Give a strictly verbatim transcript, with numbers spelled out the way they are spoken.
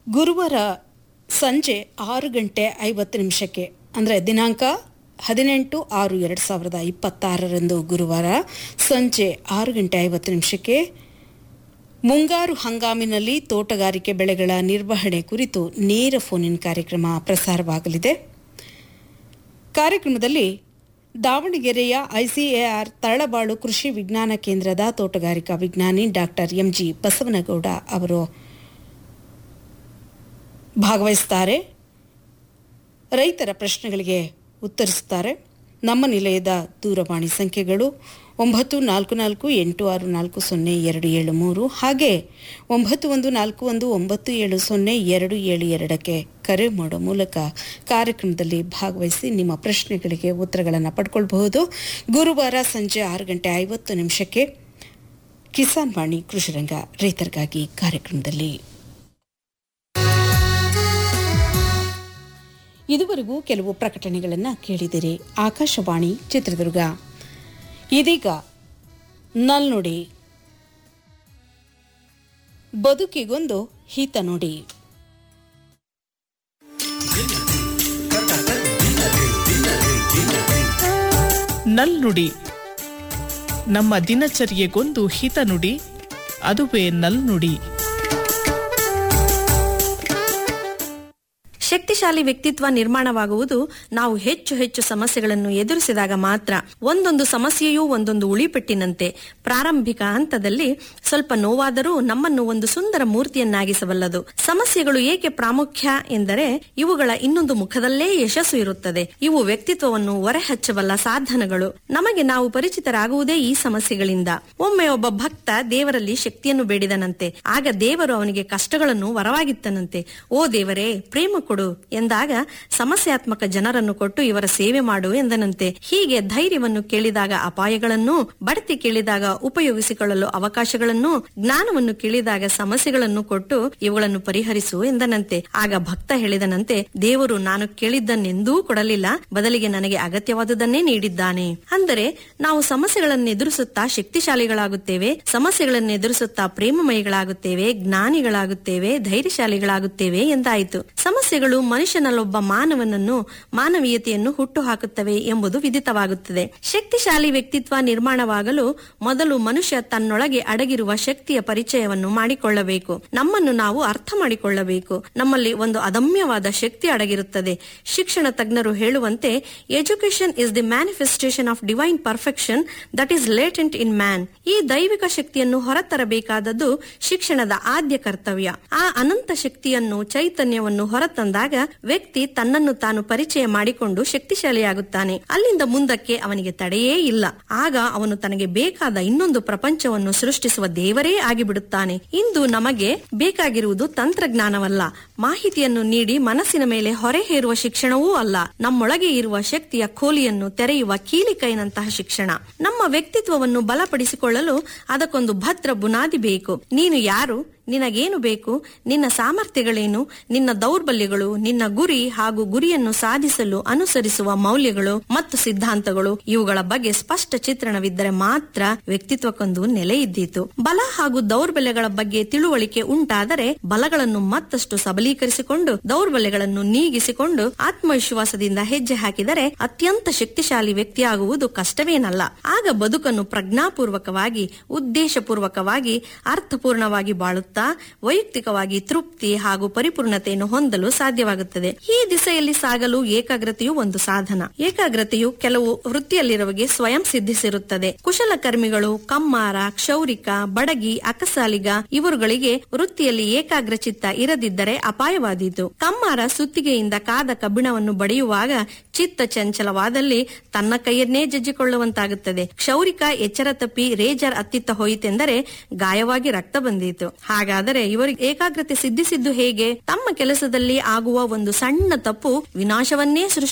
ಗುರುವಾರ ಸಂಜೆ ಆರು ಗಂಟೆ ಐವತ್ತು ನಿಮಿಷಕ್ಕೆ ಅಂದರೆ ದಿನಾಂಕ ಹದಿನೆಂಟು ಆರು ಎರಡು ಸಾವಿರದ ಇಪ್ಪತ್ತಾರರಂದು ಗುರುವಾರ ಸಂಜೆ ಆರು ಗಂಟೆ ಐವತ್ತು ನಿಮಿಷಕ್ಕೆ ಮುಂಗಾರು ಹಂಗಾಮಿನಲ್ಲಿ ತೋಟಗಾರಿಕೆ ಬೆಳೆಗಳ ನಿರ್ವಹಣೆ ಕುರಿತು ನೇರ ಫೋನ್ ಕಾರ್ಯಕ್ರಮ ಪ್ರಸಾರವಾಗಲಿದೆ. ಕಾರ್ಯಕ್ರಮದಲ್ಲಿ ದಾವಣಗೆರೆಯ ಐಸಿಎಆರ್ ತರಳಬಾಳು ಕೃಷಿ ವಿಜ್ಞಾನ ಕೇಂದ್ರದ ತೋಟಗಾರಿಕಾ ವಿಜ್ಞಾನಿ ಡಾಕ್ಟರ್ ಎಂಜಿ ಬಸವನಗೌಡ ಅವರು ಭಾಗವಹಿಸುತ್ತಾರೆ. ರೈತರ ಪ್ರಶ್ನೆಗಳಿಗೆ ಉತ್ತರಿಸುತ್ತಾರೆ. ನಮ್ಮ ನಿಲಯದ ದೂರವಾಣಿ ಸಂಖ್ಯೆಗಳು ಒಂಬತ್ತು ನಾಲ್ಕು ನಾಲ್ಕು ಎಂಟು ಆರು ನಾಲ್ಕು ಸೊನ್ನೆ ಎರಡು ಏಳು ಮೂರು ಹಾಗೆ ಒಂಬತ್ತು ಒಂದು ನಾಲ್ಕು ಒಂದು ಒಂಬತ್ತು ಏಳು ಸೊನ್ನೆ ಎರಡು ಏಳು ಎರಡಕ್ಕೆ ಕರೆ ಮಾಡೋ ಮೂಲಕ ಕಾರ್ಯಕ್ರಮದಲ್ಲಿ ಭಾಗವಹಿಸಿ ನಿಮ್ಮ ಪ್ರಶ್ನೆಗಳಿಗೆ ಉತ್ತರಗಳನ್ನು ಪಡ್ಕೊಳ್ಬಹುದು. ಗುರುವಾರ ಸಂಜೆ ಆರು ಗಂಟೆ ಐವತ್ತು ನಿಮಿಷಕ್ಕೆ ಕಿಸಾನ್ ವಾಣಿ ಕೃಷಿರಂಗ ರೈತರಿಗಾಗಿ ಕಾರ್ಯಕ್ರಮದಲ್ಲಿ. ಇದುವರೆಗೂ ಕೆಲವು ಪ್ರಕಟಣೆಗಳನ್ನು ಕೇಳಿದಿರಿ. ಆಕಾಶವಾಣಿ ಚಿತ್ರದುರ್ಗ. ಇದೀಗ ನಲ್ನುಡಿ, ಬದುಕಿಗೊಂದು ಹಿತ ನುಡಿ. ನಲ್ನುಡಿ ನಮ್ಮ ದಿನಚರ್ಯೆಗೊಂದು ಹಿತ ನುಡಿ, ಅದುವೇ ನಲ್ನುಡಿ. ಶಕ್ತಿಶಾಲಿ ವ್ಯಕ್ತಿತ್ವ ನಿರ್ಮಾಣವಾಗುವುದು ನಾವು ಹೆಚ್ಚು ಹೆಚ್ಚು ಸಮಸ್ಯೆಗಳನ್ನು ಎದುರಿಸಿದಾಗ ಮಾತ್ರ. ಒಂದೊಂದು ಸಮಸ್ಯೆಯೂ ಒಂದೊಂದು ಉಳಿಪೆಟ್ಟಿನಂತೆ. ಪ್ರಾರಂಭಿಕ ಹಂತದಲ್ಲಿ ಸ್ವಲ್ಪ ನೋವಾದರೂ ನಮ್ಮನ್ನು ಒಂದು ಸುಂದರ ಮೂರ್ತಿಯನ್ನಾಗಿಸಬಲ್ಲದು. ಸಮಸ್ಯೆಗಳು ಏಕೆ ಪ್ರಾಮುಖ್ಯ ಎಂದರೆ ಇವುಗಳ ಇನ್ನೊಂದು ಮುಖದಲ್ಲೇ ಯಶಸ್ಸು ಇರುತ್ತದೆ. ಇವು ವ್ಯಕ್ತಿತ್ವವನ್ನು ಹೊರಹಚ್ಚಬಲ್ಲ ಸಾಧನಗಳು. ನಮಗೆ ನಾವು ಪರಿಚಿತರಾಗುವುದೇ ಈ ಸಮಸ್ಯೆಗಳಿಂದ. ಒಮ್ಮೆ ಒಬ್ಬ ಭಕ್ತ ದೇವರಲ್ಲಿ ಶಕ್ತಿಯನ್ನು ಬೇಡಿದನಂತೆ. ಆಗ ದೇವರು ಅವನಿಗೆ ಕಷ್ಟಗಳನ್ನು ವರವಾಗಿತ್ತನಂತೆ. ಓ ದೇವರೇ, ಪ್ರೇಮ ಕೊಡು ಎಂದಾಗ ಸಮಸ್ಯಾತ್ಮಕ ಜನರನ್ನು ಕೊಟ್ಟು ಇವರ ಸೇವೆ ಮಾಡು ಎಂದನಂತೆ. ಹೀಗೆ ಧೈರ್ಯವನ್ನು ಕೇಳಿದಾಗ ಅಪಾಯಗಳನ್ನು, ಬಡ್ತಿ ಕೇಳಿದಾಗ ಉಪಯೋಗಿಸಿಕೊಳ್ಳಲು ಅವಕಾಶಗಳನ್ನು, ಜ್ಞಾನವನ್ನು ಕೇಳಿದಾಗ ಸಮಸ್ಯೆಗಳನ್ನು ಕೊಟ್ಟು ಇವುಗಳನ್ನು ಪರಿಹರಿಸು ಎಂದನಂತೆ. ಆಗ ಭಕ್ತ ಹೇಳಿದನಂತೆ, ದೇವರು ನಾನು ಕೇಳಿದ್ದನ್ನೆಂದೂ ಕೊಡಲಿಲ್ಲ, ಬದಲಿಗೆ ನನಗೆ ಅಗತ್ಯವಾದುದನ್ನೇ ನೀಡಿದ್ದಾನೆ. ಅಂದರೆ ನಾವು ಸಮಸ್ಯೆಗಳನ್ನು ಎದುರಿಸುತ್ತಾ ಶಕ್ತಿಶಾಲಿಗಳಾಗುತ್ತೇವೆ, ಸಮಸ್ಯೆಗಳನ್ನು ಎದುರಿಸುತ್ತಾ ಪ್ರೇಮಮಯಿಗಳಾಗುತ್ತೇವೆ, ಜ್ಞಾನಿಗಳಾಗುತ್ತೇವೆ, ಧೈರ್ಯಶಾಲಿಗಳಾಗುತ್ತೇವೆ ಎಂದಾಯಿತು. ಸಮಸ್ಯೆಗಳು ಮನುಷ್ಯನಲ್ಲೊಬ್ಬ ಮಾನವನನ್ನು, ಮಾನವೀಯತೆಯನ್ನು ಹುಟ್ಟು ಹಾಕುತ್ತವೆ ಎಂಬುದು ವಿದಿತವಾಗುತ್ತದೆ. ಶಕ್ತಿಶಾಲಿ ವ್ಯಕ್ತಿತ್ವ ನಿರ್ಮಾಣವಾಗಲು ಮೊದಲು ಮನುಷ್ಯ ತನ್ನೊಳಗೆ ಅಡಗಿರುವ ಶಕ್ತಿಯ ಪರಿಚಯವನ್ನು ಮಾಡಿಕೊಳ್ಳಬೇಕು. ನಮ್ಮನ್ನು ನಾವು ಅರ್ಥ ಮಾಡಿಕೊಳ್ಳಬೇಕು. ನಮ್ಮಲ್ಲಿ ಒಂದು ಅದಮ್ಯವಾದ ಶಕ್ತಿ ಅಡಗಿರುತ್ತದೆ. ಶಿಕ್ಷಣ ತಜ್ಞರು ಹೇಳುವಂತೆ education is the manifestation of divine perfection that is latent in man. ಈ ದೈವಿಕ ಶಕ್ತಿಯನ್ನು ಹೊರತರಬೇಕಾದದ್ದು ಶಿಕ್ಷಣದ ಆದ್ಯ ಕರ್ತವ್ಯ. ಆ ಅನಂತ ಶಕ್ತಿಯನ್ನು, ಚೈತನ್ಯವನ್ನು ಹೊರತಂದಾಗ ವ್ಯಕ್ತಿ ತನ್ನನ್ನು ತಾನು ಪರಿಚಯ ಮಾಡಿಕೊಂಡು ಶಕ್ತಿಶಾಲಿಯಾಗುತ್ತಾನೆ. ಅಲ್ಲಿಂದ ಮುಂದಕ್ಕೆ ಅವನಿಗೆ ತಡೆಯೇ ಇಲ್ಲ. ಆಗ ಅವನು ತನಗೆ ಬೇಕಾದ ಇನ್ನೊಂದು ಪ್ರಪಂಚವನ್ನು ಸೃಷ್ಟಿಸುವ ದೇವರೇ ಆಗಿಬಿಡುತ್ತಾನೆ. ಇಂದು ನಮಗೆ ಬೇಕಾಗಿರುವುದು ತಂತ್ರಜ್ಞಾನವಲ್ಲ, ಮಾಹಿತಿಯನ್ನು ನೀಡಿ ಮನಸ್ಸಿನ ಮೇಲೆ ಹೊರೆ ಹೇರುವ ಶಿಕ್ಷಣವೂ ಅಲ್ಲ, ನಮ್ಮೊಳಗೆ ಇರುವ ಶಕ್ತಿಯ ಖೋಲಿಯನ್ನು ತೆರೆಯುವ ಕೀಲಿಕೈನಂತಹ ಶಿಕ್ಷಣ. ನಮ್ಮ ವ್ಯಕ್ತಿತ್ವವನ್ನು ಬಲಪಡಿಸಿಕೊಳ್ಳಲು ಅದಕ್ಕೊಂದು ಭದ್ರ ಬುನಾದಿ ಬೇಕು. ನೀನು ಯಾರು, ನಿನಗೇನು ಬೇಕು, ನಿನ್ನ ಸಾಮರ್ಥ್ಯಗಳೇನು, ನಿನ್ನ ದೌರ್ಬಲ್ಯಗಳು, ನಿನ್ನ ಗುರಿ ಹಾಗೂ ಗುರಿಯನ್ನು ಸಾಧಿಸಲು ಅನುಸರಿಸುವ ಮೌಲ್ಯಗಳು ಮತ್ತು ಸಿದ್ಧಾಂತಗಳು, ಇವುಗಳ ಬಗ್ಗೆ ಸ್ಪಷ್ಟ ಚಿತ್ರಣವಿದ್ದರೆ ಮಾತ್ರ ವ್ಯಕ್ತಿತ್ವಕ್ಕೊಂದು ನೆಲೆ ಇದ್ದೀತು. ಬಲ ಹಾಗೂ ದೌರ್ಬಲ್ಯಗಳ ಬಗ್ಗೆ ತಿಳುವಳಿಕೆ ಉಂಟಾದರೆ ಬಲಗಳನ್ನು ಮತ್ತಷ್ಟು ಸಬಲೀಕರಿಸಿಕೊಂಡು ದೌರ್ಬಲ್ಯಗಳನ್ನು ನೀಗಿಸಿಕೊಂಡು ಆತ್ಮವಿಶ್ವಾಸದಿಂದ ಹೆಜ್ಜೆ ಹಾಕಿದರೆ ಅತ್ಯಂತ ಶಕ್ತಿಶಾಲಿ ವ್ಯಕ್ತಿಯಾಗುವುದು ಕಷ್ಟವೇನಲ್ಲ. ಆಗ ಬದುಕನ್ನು ಪ್ರಜ್ಞಾಪೂರ್ವಕವಾಗಿ, ಉದ್ದೇಶಪೂರ್ವಕವಾಗಿ, ಅರ್ಥಪೂರ್ಣವಾಗಿ ಬಾಳುತ್ತಾ ವೈಯಕ್ತಿಕವಾಗಿ ತೃಪ್ತಿ ಹಾಗೂ ಪರಿಪೂರ್ಣತೆಯನ್ನು ಹೊಂದಲು ಸಾಧ್ಯವಾಗುತ್ತದೆ. ಈ ದಿಸೆಯಲ್ಲಿ ಸಾಗಲು ಏಕಾಗ್ರತೆಯು ಒಂದು ಸಾಧನ. ಏಕಾಗ್ರತೆಯು ಕೆಲವು ವೃತ್ತಿಯಲ್ಲಿರುವಗೆ ಸ್ವಯಂ ಸಿದ್ಧಿಸಿರುತ್ತದೆ. ಕುಶಲಕರ್ಮಿಗಳು, ಕಮ್ಮಾರ, ಕ್ಷೌರಿಕ, ಬಡಗಿ, ಅಕಸಾಲಿಗ ಇವರುಗಳಿಗೆ ವೃತ್ತಿಯಲ್ಲಿ ಏಕಾಗ್ರ ಚಿತ್ತ ಇರದಿದ್ದರೆ ಅಪಾಯವಾದೀತು. ಕಮ್ಮಾರ ಸುತ್ತಿಗೆಯಿಂದ ಕಾದ ಕಬ್ಬಿಣವನ್ನು ಬಡಿಯುವಾಗ ಚಿತ್ತ ಚಂಚಲವಾದಲ್ಲಿ ತನ್ನ ಕೈಯನ್ನೇ ಜಜ್ಜಿಕೊಳ್ಳುವಂತಾಗುತ್ತದೆ. ಕ್ಷೌರಿಕ ಎಚ್ಚರ ತಪ್ಪಿ ರೇಜರ್ ಅತ್ತಿತ್ತ ಹೋಯಿತೆಂದರೆ ಗಾಯವಾಗಿ ರಕ್ತ ಬಂದೀತು. ಹಾಗಾದರೆ ಇವರಿಗೆ ಏಕಾಗ್ರತೆ ಸಿದ್ಧಿಸಿದ್ದು ಹೇಗೆ? ತಮ್ಮ ಕೆಲಸದಲ್ಲಿ ಆಗುವ ಒಂದು ಸಣ್ಣ ತಪ್ಪು ವಿನಾಶವನ್ನೇ ಸೃಷ್ಟಿ